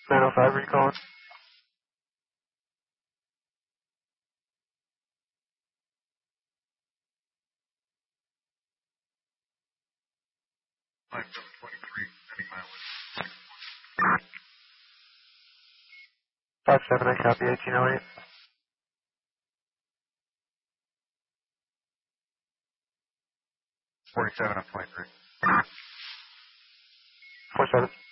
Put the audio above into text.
905, recall. 57, I copy 1808. 47 on 23. 47.